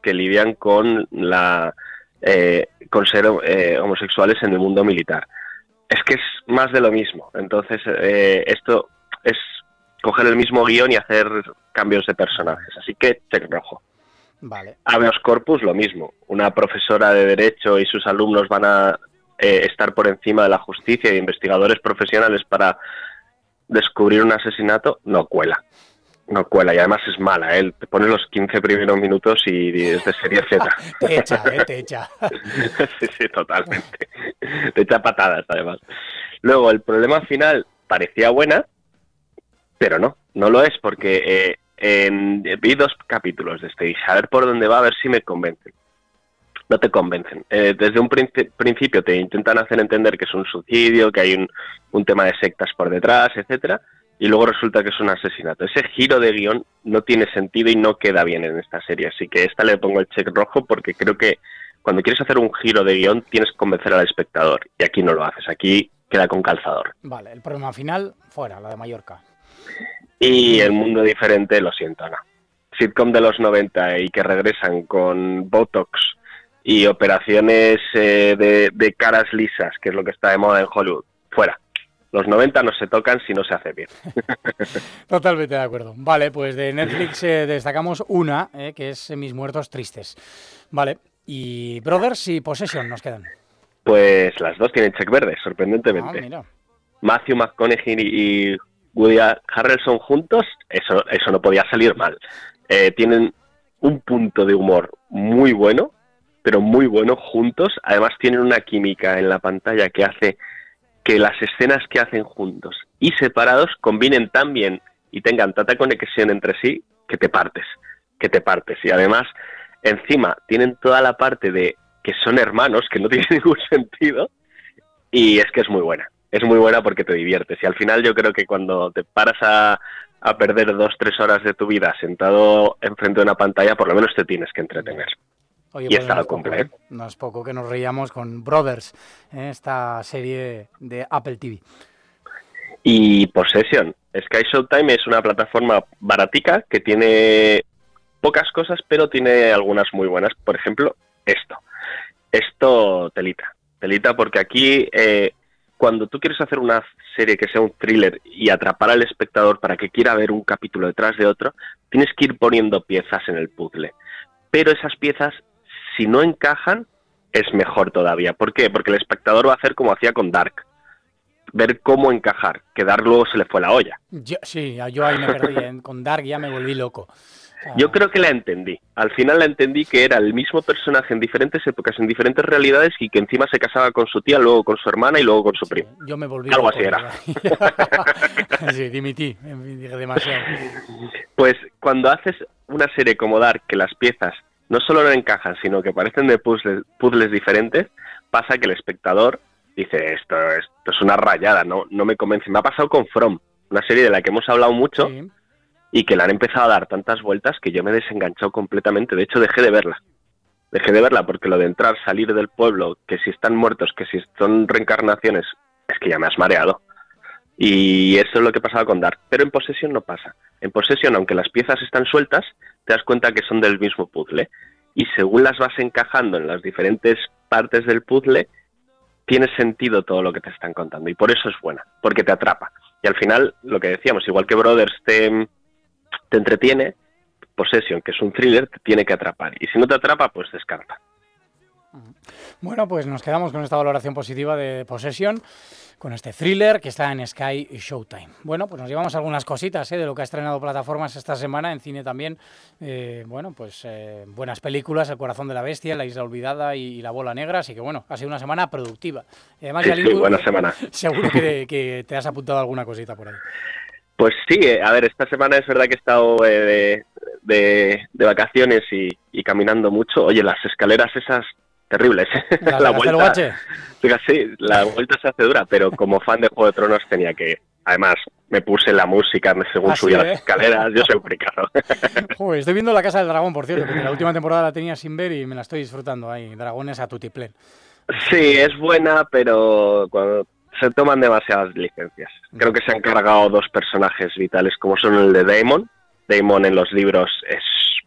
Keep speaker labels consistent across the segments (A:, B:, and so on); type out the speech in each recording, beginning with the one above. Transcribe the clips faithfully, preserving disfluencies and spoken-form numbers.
A: que lidian con la eh, con ser eh, homosexuales en el mundo militar. Es que es más de lo mismo. Entonces, eh, esto es coger el mismo guión y hacer cambios de personajes. Así que, check rojo.
B: Vale.
A: Habeas Corpus, lo mismo. Una profesora de Derecho y sus alumnos van a eh, estar por encima de la justicia y investigadores profesionales para descubrir un asesinato. No cuela. No cuela. Y además es mala, ¿eh? Te pones los quince primeros minutos y es de serie Z.
B: Te echa, ¿eh? Te echa.
A: Sí, sí, totalmente. Te echa patadas, además. Luego, el problema final parecía buena, pero no. No lo es porque... Eh, En, vi dos capítulos de este y dije, a ver por dónde va, a ver si me convencen. No te convencen. Eh, desde un prin- principio te intentan hacer entender que es un suicidio, que hay un, un tema de sectas por detrás, etcétera, y luego resulta que es un asesinato. Ese giro de guión no tiene sentido y no queda bien en esta serie, así que esta le pongo el check rojo porque creo que cuando quieres hacer un giro de guión tienes que convencer al espectador, y aquí no lo haces, aquí queda con calzador.
B: Vale, el problema final, fuera, la de Mallorca.
A: Y El mundo diferente, lo siento, no. Sitcom de los noventa y que regresan con Botox y operaciones eh, de, de caras lisas, que es lo que está de moda en Hollywood. Fuera. Los noventa no se tocan si no se hace bien.
B: Totalmente de acuerdo. Vale, pues de Netflix eh, destacamos una, eh, que es Mis muertos tristes. Vale, y Brothers y Possession nos quedan.
A: Pues las dos tienen check verde, sorprendentemente.
B: Ah, mira.
A: Matthew McConaughey y Woody Harrelson juntos, eso, eso no podía salir mal. Eh, tienen un punto de humor muy bueno, pero muy bueno juntos. Además tienen una química en la pantalla que hace que las escenas que hacen juntos y separados combinen tan bien y tengan tanta conexión entre sí que te partes, que te partes. Y además, encima, tienen toda la parte de que son hermanos, que no tiene ningún sentido, y es que es muy buena. Es muy buena porque te diviertes. Y al final yo creo que cuando te paras a, a perder dos, tres horas de tu vida sentado enfrente de una pantalla, por lo menos te tienes que entretener.
B: Oye,
A: y
B: pues
A: está
B: no
A: lo
B: es poco,
A: cumple.
B: ¿eh? No es poco que nos reíamos con Brothers, ¿eh? Esta serie de Apple T V.
A: Y Possession. Sky Showtime es una plataforma baratica que tiene pocas cosas, pero tiene algunas muy buenas. Por ejemplo, esto. Esto telita. Telita porque aquí... Eh, cuando tú quieres hacer una serie que sea un thriller y atrapar al espectador para que quiera ver un capítulo detrás de otro, tienes que ir poniendo piezas en el puzzle. Pero esas piezas, si no encajan, es mejor todavía. ¿Por qué? Porque el espectador va a hacer como hacía con Dark. Ver cómo encajar, que Dark luego se le fue la olla.
B: Yo, sí, yo ahí me perdí, ¿eh? Con Dark ya me volví loco.
A: Yo creo que la entendí. Al final la entendí que era el mismo personaje en diferentes épocas, en diferentes realidades, y que encima se casaba con su tía, luego con su hermana y luego con su
B: sí,
A: primo.
B: Yo me volví
A: Algo
B: loco.
A: así era.
B: Sí, dimití, dije demasiado.
A: Pues cuando haces una serie como Dark, que las piezas no solo no encajan, sino que parecen de puzzles, puzzles diferentes, pasa que el espectador dice, esto, esto es una rayada, no, no me convence. Me ha pasado con From, una serie de la que hemos hablado mucho, sí. Y que le han empezado a dar tantas vueltas que yo me he desenganchado completamente. De hecho, dejé de verla. Dejé de verla porque lo de entrar, salir del pueblo, que si están muertos, que si son reencarnaciones, es que ya me has mareado. Y eso es lo que pasaba con Dark. Pero en Possession no pasa. En Possession, aunque las piezas están sueltas, te das cuenta que son del mismo puzzle. Y según las vas encajando en las diferentes partes del puzzle, tiene sentido todo lo que te están contando. Y por eso es buena, porque te atrapa. Y al final, lo que decíamos, igual que Brothers te... te entretiene, Possession, que es un thriller, te tiene que atrapar. Y si no te atrapa, pues descarta.
B: Bueno, pues nos quedamos con esta valoración positiva de Possession, con este thriller que está en Sky Showtime. Bueno, pues nos llevamos algunas cositas ¿eh? de lo que ha estrenado plataformas esta semana, en cine también. Eh, bueno, pues eh, buenas películas, El corazón de la bestia, La isla olvidada y, y La bola negra, así que bueno, ha sido una semana productiva. Y además,
A: sí,
B: Yalindu,
A: sí, buena semana.
B: Seguro que, que te has apuntado alguna cosita por ahí.
A: Pues sí, a ver, esta semana es verdad que he estado eh, de, de, de vacaciones y, y caminando mucho. Oye, las escaleras esas terribles.
B: ¿Las
A: la
B: de
A: vuelta,
B: sí,
A: la vuelta se hace dura, pero como fan de Juego de Tronos tenía que ir. Además, me puse la música según
B: ¿Ah,
A: subía
B: sí, eh?
A: las escaleras. Yo soy un fricado.
B: Joder, estoy viendo La Casa del Dragón, por cierto, que la última temporada la tenía sin ver y me la estoy disfrutando ahí. Dragones a tutiplén.
A: Sí, es buena, pero cuando se toman demasiadas licencias. Creo que se han cargado dos personajes vitales, como son el de Daemon. Daemon en los libros es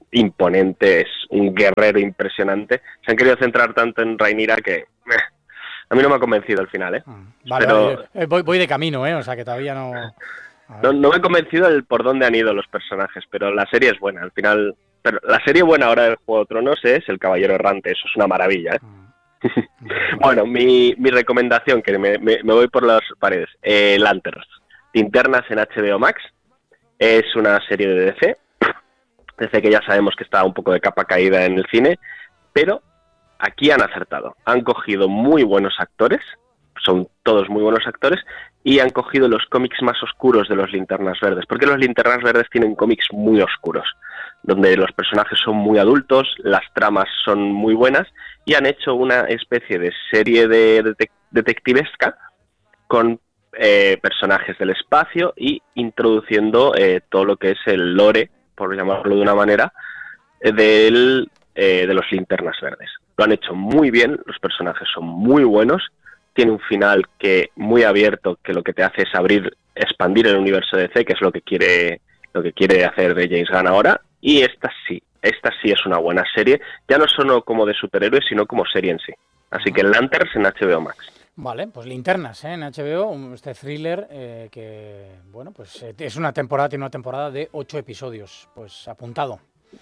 A: imponente, es un guerrero impresionante. Se han querido centrar tanto en Rhaenyra que eh, a mí no me ha convencido al final, ¿eh?
B: Vale,
A: Pero
B: vale. Voy, voy de camino, ¿eh? O sea que todavía no...
A: no, no me ha convencido el por dónde han ido los personajes, pero la serie es buena, al final... Pero la serie buena ahora del Juego de Tronos es El Caballero Errante, eso es una maravilla, ¿eh? Bueno, mi, mi recomendación, que me, me, me voy por las paredes, eh, Lanterns, Linternas en H B O Max, es una serie de D C, D C que ya sabemos que está un poco de capa caída en el cine, pero aquí han acertado, han cogido muy buenos actores, son todos muy buenos actores, y han cogido los cómics más oscuros de los Linternas Verdes, porque los Linternas Verdes tienen cómics muy oscuros, donde los personajes son muy adultos, las tramas son muy buenas, y han hecho una especie de serie de detec- detectivesca con eh, personajes del espacio y introduciendo eh, todo lo que es el lore, por llamarlo de una manera, eh, del, eh, de los Linternas Verdes. Lo han hecho muy bien, los personajes son muy buenos, tiene un final que muy abierto, que lo que te hace es abrir, expandir el universo de D C, que es lo que quiere, lo que quiere hacer de James Gunn ahora, y esta sí, esta sí es una buena serie, ya no solo como de superhéroes, sino como serie en sí. Así que Lanterns en H B O Max.
B: Vale, pues Linternas, ¿eh? En H B O, este thriller eh, que, bueno, pues eh, es una temporada, tiene una temporada de ocho episodios, pues apuntado.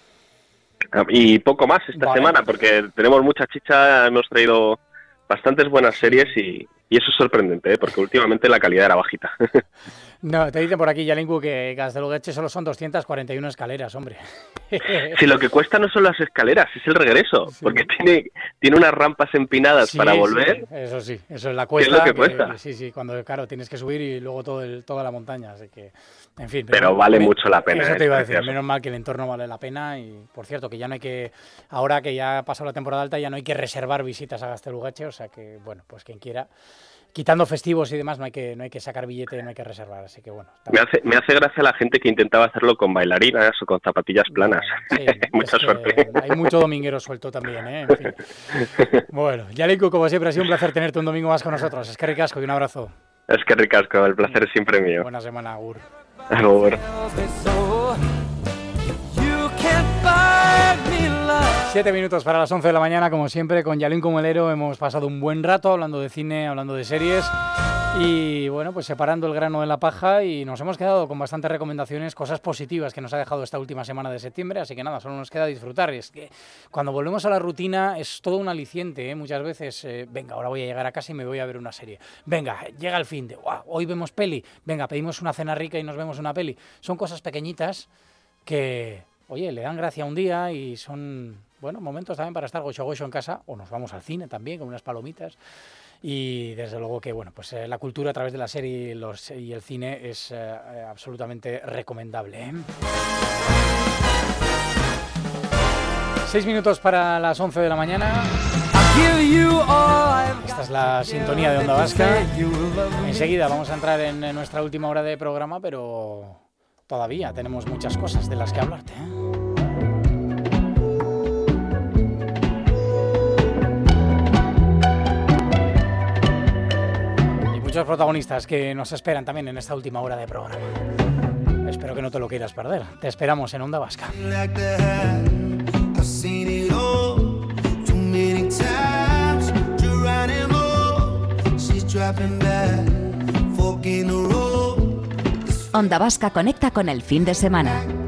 A: Y poco más esta
B: Vale.
A: semana, porque tenemos mucha chicha, hemos traído bastantes buenas series y, y eso es sorprendente, ¿eh? Porque últimamente la calidad era bajita.
B: No, te dicen por aquí, Yalinku, que Castelugueche solo son doscientas cuarenta y una escaleras, hombre.
A: Si lo que cuesta no son las escaleras, es el regreso,
B: Sí.
A: porque tiene, tiene unas rampas empinadas
B: Sí,
A: para
B: sí,
A: volver.
B: eso sí, eso es la
A: ¿Qué es
B: cuesta.
A: lo que cuesta?
B: Sí, sí, cuando, claro, tienes que subir y luego todo el, toda la montaña, así que, en fin.
A: Pero vale mucho la pena,
B: Eso
A: ¿eh?
B: te iba a decir,
A: Precioso.
B: menos mal que el entorno vale la pena y, por cierto, que ya no hay que, ahora que ya ha pasado la temporada alta, ya no hay que reservar visitas a Gastelugache, o sea que, bueno, pues quien quiera, quitando festivos y demás, no hay que, no hay que sacar billete, no hay que reservar, así que, bueno. está
A: Me
B: bien.
A: hace, me hace gracia la gente que intentaba hacerlo con bailarinas o con zapatillas planas.
B: Sí,
A: Mucha
B: es que
A: suerte.
B: hay mucho dominguero suelto también, ¿eh? En fin. Bueno, Yaliku, como siempre, ha sido un placer tenerte un domingo más con nosotros. Es que ricasco y un abrazo.
A: Es que ricasco, el placer es siempre mío.
B: Buena semana, Agur.
A: Agur.
B: Siete minutos para las once de la mañana, como siempre, con Yalinku Melero. Hemos pasado un buen rato hablando de cine, hablando de series y, bueno, pues separando el grano de la paja, y nos hemos quedado con bastantes recomendaciones, cosas positivas que nos ha dejado esta última semana de septiembre, así que nada, solo nos queda disfrutar. Y es que cuando volvemos a la rutina es todo un aliciente, ¿eh? Muchas veces, eh, venga, ahora voy a llegar a casa y me voy a ver una serie. Venga, llega el fin de, wow, hoy vemos peli. Venga, pedimos una cena rica y nos vemos una peli. Son cosas pequeñitas que, oye, le dan gracia un día y son, bueno, momentos también para estar gocho gocho en casa, o nos vamos al cine también con unas palomitas. Y desde luego que, bueno, pues eh, la cultura a través de la serie y, los, y el cine es eh, eh, absolutamente recomendable, ¿eh? Seis minutos para las once de la mañana. Esta es la sintonía de Onda Vasca. Enseguida vamos a entrar en, en nuestra última hora de programa, pero todavía tenemos muchas cosas de las que hablarte, ¿eh? Muchos protagonistas que nos esperan también en esta última hora de programa. Espero que no te lo quieras perder. Te esperamos en Onda Vasca.
C: Onda Vasca conecta con el fin de semana.